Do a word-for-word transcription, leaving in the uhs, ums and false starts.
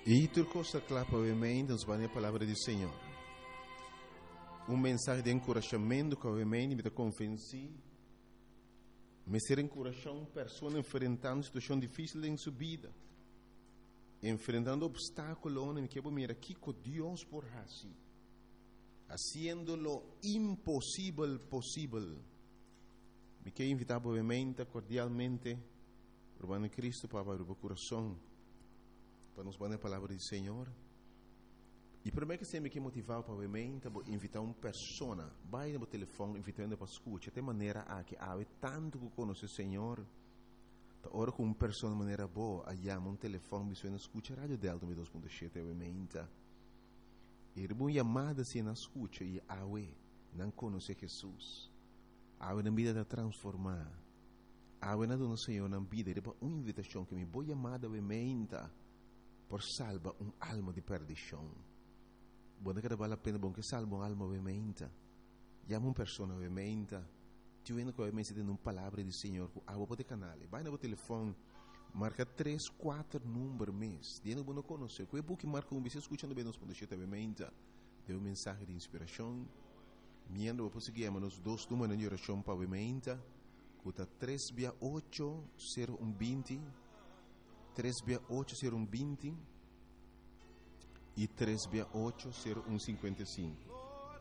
E tu costa clapa obviamente nos vai a palavra do Senhor. Um mensagem de encorajamento que obviamente me convenci, me ser encorajar uma pessoa enfrentando uma situação difícil em sua vida, enfrentando obstáculos, me quero mirar aqui com Deus por assim, haciendo lo impossível possível. Me quero invitar obviamente cordialmente, Urbano Cristo para abrir o coração, para nos dar a palavra do Senhor. E primeiro que sempre que motivar para obviamente invitar uma pessoa, vai no telefone invitando para escutar, de maneira a que há tanto que conhece o Senhor, da hora com uma pessoa de maneira boa, aí há um telefone me suena escuta rádio Delta dois ponto sete obviamente. E uma chamada se na escuta e há não conhece Jesus, há na vida de transformar, há na do Senhor na vida, e depois uma invitação que me vou chamada obviamente por salvar uma alma de perdição. Buona che vale la pena bom che salva un'alma ovviamente. Chiama una persona ovviamente. Ti vedo che ovviamente tem uma palavra do Senhor com a boa de canale. Vai no telefone, marca três, quatro números mês. Dia não vou conhecer. Que é bom que marca um você escutando bem nos pontos obviamente. Deu uma mensagem de inspiração. Miando vou seguir nos dois números de oração para obviamente. Cuta três via oito zero um vinte. três via oito zero um vinte. E três via oito zero um cinquenta e cinco.